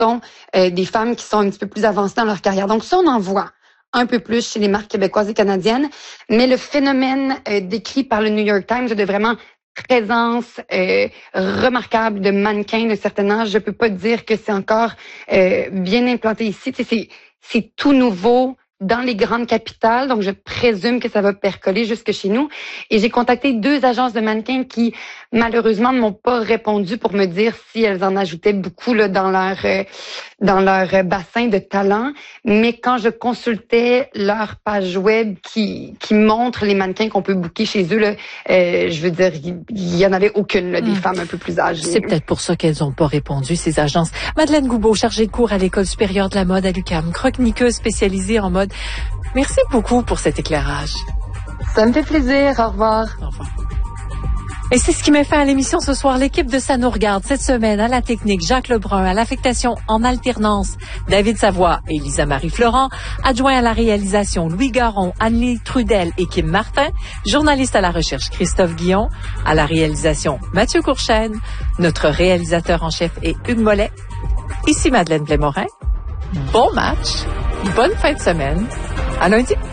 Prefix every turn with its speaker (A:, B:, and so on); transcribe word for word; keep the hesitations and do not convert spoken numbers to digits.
A: sont euh, des femmes qui sont un petit peu plus avancées dans leur carrière. Donc ça, on en voit un peu plus chez les marques québécoises et canadiennes. Mais le phénomène euh, décrit par le New York Times de vraiment présence euh, remarquable de mannequins de certain âge, je peux pas dire que c'est encore euh, bien implanté ici. Tu sais, c'est, c'est tout nouveau dans les grandes capitales, donc je présume que ça va percoler jusque chez nous. Et j'ai contacté deux agences de mannequins qui, malheureusement, ne m'ont pas répondu pour me dire si elles en ajoutaient beaucoup là, dans leur euh, dans leur euh, bassin de talent. Mais quand je consultais leur page web qui qui montre les mannequins qu'on peut booker chez eux, là, euh, je veux dire, il y, y en avait aucune, là, des mmh. femmes un peu plus âgées.
B: C'est peut-être pour ça qu'elles n'ont pas répondu, ces agences. Madeleine Goubeau, chargée de cours à l'École supérieure de la mode à l'U Q A M, chroniqueuse spécialisée en mode. Merci beaucoup pour cet éclairage.
A: Ça me fait plaisir. Au revoir.
B: Au revoir. Et c'est ce qui met fin à l'émission ce soir. L'équipe de Ça nous regarde cette semaine à la technique, Jacques Lebrun, à l'affectation en alternance, David Savoie et Lisa-Marie Florent, adjoint à la réalisation, Louis Garon, Annie Trudel et Kim Martin, journaliste à la recherche, Christophe Guillon, à la réalisation, Mathieu Courchaine, notre réalisateur en chef est Hugues Mollet. Ici Madeleine Blais-Morin. Bon match, bonne fin de semaine, à lundi.